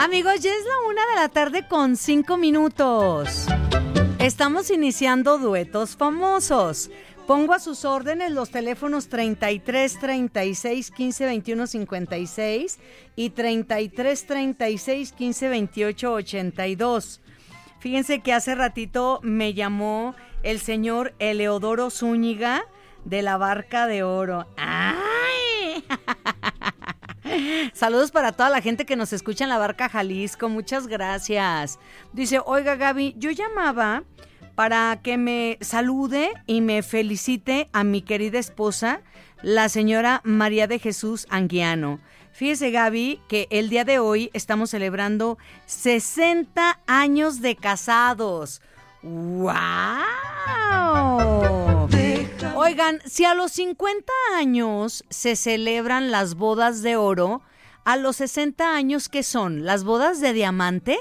Amigos, ya es la 1:05 p.m. Estamos iniciando Duetos Famosos. Pongo a sus órdenes los teléfonos 33 36 15 21 56 y 33 36 15 28 82. Fíjense que hace ratito me llamó el señor Eleodoro Zúñiga de la Barca de Oro. ¡Ay! Saludos para toda la gente que nos escucha en la Barca Jalisco, muchas gracias. Dice, oiga Gaby, yo llamaba para que me salude y me felicite a mi querida esposa, la señora María de Jesús Anguiano. Fíjese Gaby que el día de hoy estamos celebrando 60 años de casados. ¡Wow! Oigan, si a los 50 años se celebran las bodas de oro, a los 60 años, ¿qué son? ¿Las bodas de diamante?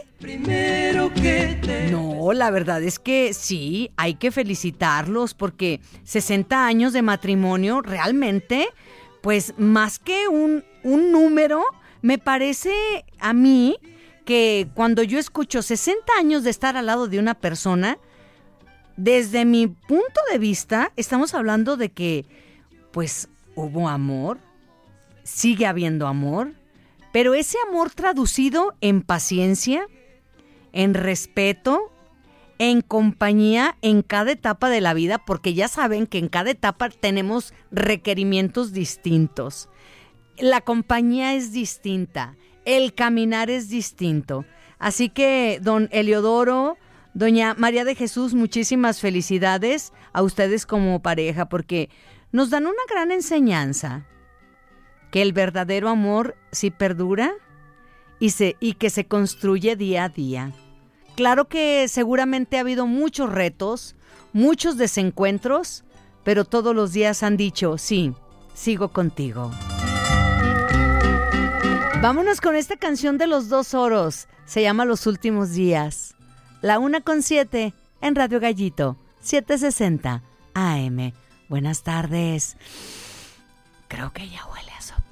No, la verdad es que sí, hay que felicitarlos porque 60 años de matrimonio realmente, pues más que un número, me parece a mí que cuando yo escucho 60 años de estar al lado de una persona, desde mi punto de vista, estamos hablando de que, pues, hubo amor, sigue habiendo amor, pero ese amor traducido en paciencia, en respeto, en compañía en cada etapa de la vida, porque ya saben que en cada etapa tenemos requerimientos distintos. La compañía es distinta, el caminar es distinto. Así que, don Eleodoro, doña María de Jesús, muchísimas felicidades a ustedes como pareja, porque nos dan una gran enseñanza, que el verdadero amor sí perdura y que se construye día a día. Claro que seguramente ha habido muchos retos, muchos desencuentros, pero todos los días han dicho, sí, sigo contigo. Vámonos con esta canción de Los Dos Oros, se llama Los Últimos Días. La 1:07 en Radio Gallito, 760 AM. Buenas tardes. Creo que ya huele a sopa.